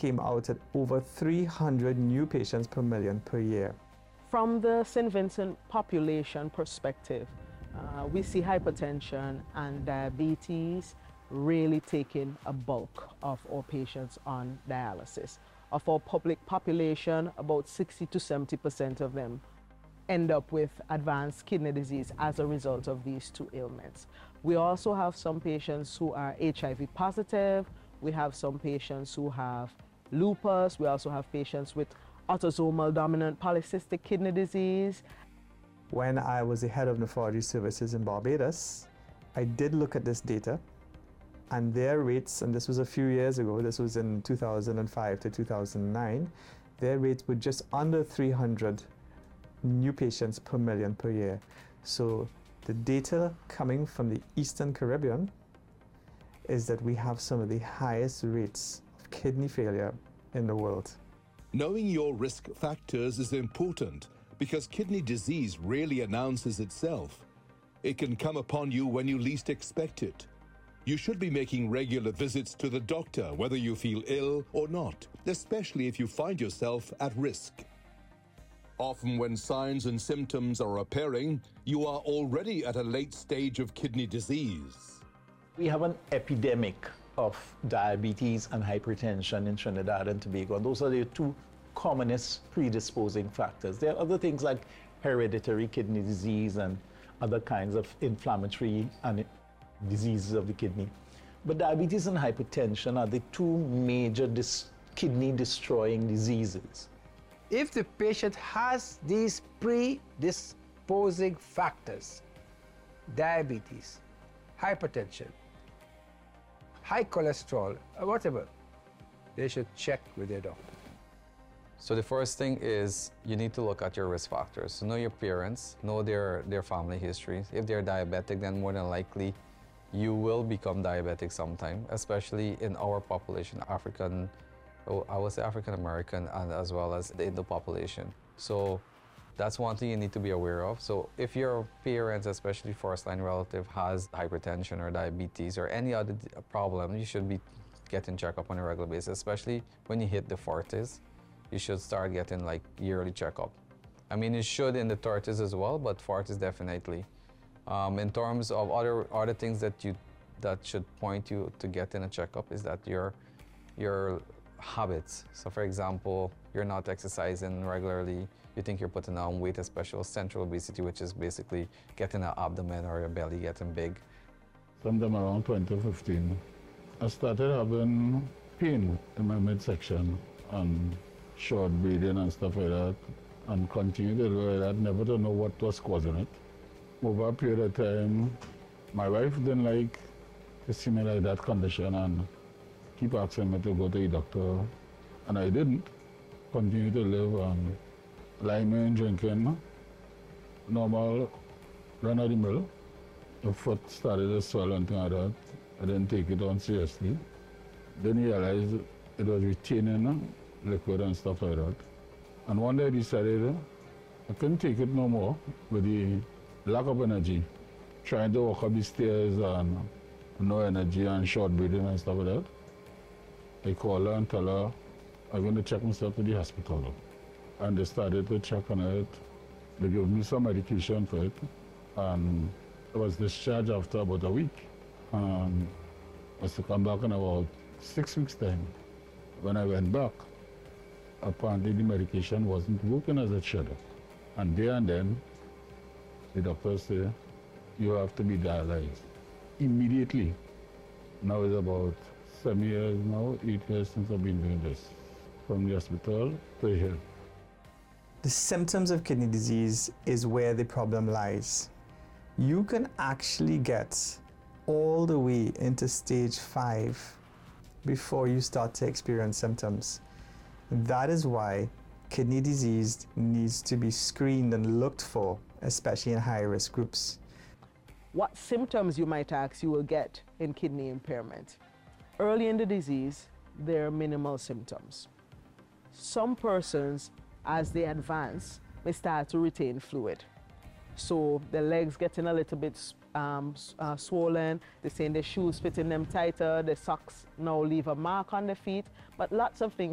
came out at over 300 new patients per million per year. From the St. Vincent population perspective, we see hypertension and diabetes really taking a bulk of our patients on dialysis. Of our public population, about 60 to 70% of them end up with advanced kidney disease as a result of these two ailments. We also have some patients who are HIV positive. We have some patients who have lupus. We also have patients with autosomal dominant polycystic kidney disease. When I was the head of nephrology services in Barbados, I did look at this data, and their rates, and this was a few years ago, this was in 2005 to 2009, their rates were just under 300 new patients per million per year. So the data coming from the Eastern Caribbean is that we have some of the highest rates of kidney failure in the world. Knowing your risk factors is important because kidney disease rarely announces itself. It can come upon you when you least expect it. You should be making regular visits to the doctor whether you feel ill or not, especially if you find yourself at risk. Often when signs and symptoms are appearing, you are already at a late stage of kidney disease. We have an epidemic of diabetes and hypertension in Trinidad and Tobago, and those are the two commonest predisposing factors. There are other things like hereditary kidney disease and other kinds of inflammatory and diseases of the kidney. But diabetes and hypertension are the two major kidney-destroying diseases. If the patient has these predisposing factors, diabetes, hypertension, high cholesterol, or whatever, they should check with their doctor. So the first thing is you need to look at your risk factors. So know your parents, know their family history. If they're diabetic, then more than likely you will become diabetic sometime, especially in our population, African American, and as well as the Indo population. So that's one thing you need to be aware of. So if your parents, especially first-line relative, has hypertension or diabetes or any other problem, you should be getting checkup on a regular basis, especially when you hit the 40s. You should start getting like yearly checkup. I mean, you should in the 30s as well, but 40s definitely. In terms of other things that should point you to getting a checkup is that your habits. So for example, you're not exercising regularly, you think you're putting on weight, especially central obesity, which is basically getting an abdomen or your belly getting big. Sometime around 2015, I started having pain in my midsection and short breathing and stuff like that, and continued to do like that, never to know what was causing it. Over a period of time, my wife didn't like to see me like that condition and keep asking me to go to the doctor, and I didn't. Continue to live on lime drinking, normal run of the mill. The foot started to swell and things like that. I didn't take it on seriously. Then realized it was retaining liquid and stuff like that. And one day I decided I couldn't take it no more with the lack of energy. Trying to walk up the stairs and no energy and short breathing and stuff like that. I called her and tell her I'm going to check myself to the hospital. And they started to check on it. They gave me some medication for it. And I was discharged after about a week. And I was to come back in about 6 weeks' time. When I went back, apparently the medication wasn't working as it should. And there and then, the doctor said, you have to be dialyzed. Immediately. Now it's about 7 years now, 8 years since I've been doing this. From the hospital to here. The symptoms of kidney disease is where the problem lies. You can actually get all the way into stage 5 before you start to experience symptoms. That is why kidney disease needs to be screened and looked for, especially in high-risk groups. What symptoms you might ask you will get in kidney impairment? Early in the disease, there are minimal symptoms. Some persons, as they advance, may start to retain fluid. So the legs getting a little bit swollen, they're saying their shoes fitting them tighter, the socks now leave a mark on the feet, but lots of things